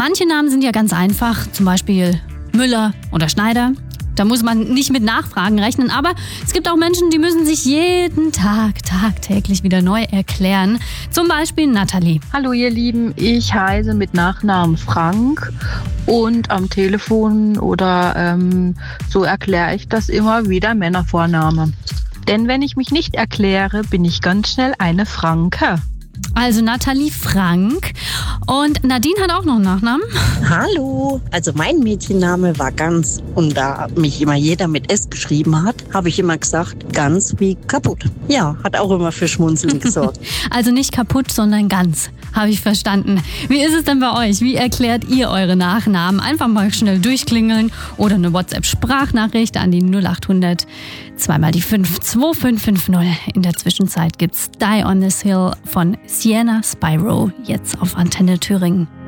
Manche Namen sind ja ganz einfach, zum Beispiel Müller oder Schneider. Da muss man nicht mit Nachfragen rechnen, aber es gibt auch Menschen, die müssen sich jeden Tag, tagtäglich wieder neu erklären. Zum Beispiel Nathalie. Hallo ihr Lieben, ich heiße mit Nachnamen Frank und am Telefon oder so erkläre ich das immer wieder Männervorname. Denn wenn ich mich nicht erkläre, bin ich ganz schnell eine Franke. Also Nathalie Frank. Und Nadine hat auch noch einen Nachnamen. Hallo, also mein Mädchenname war Gans und da mich immer jeder mit S geschrieben hat, habe ich immer gesagt, ganz wie kaputt. Ja, hat auch immer für Schmunzeln gesorgt. Also nicht kaputt, sondern ganz. Habe ich verstanden. Wie ist es denn bei euch? Wie erklärt ihr eure Nachnamen? Einfach mal schnell durchklingeln oder eine WhatsApp-Sprachnachricht an die 0800 2x5 2550. In der Zwischenzeit gibt's Die on This Hill von Sienna Spyro jetzt auf Antenne Thüringen.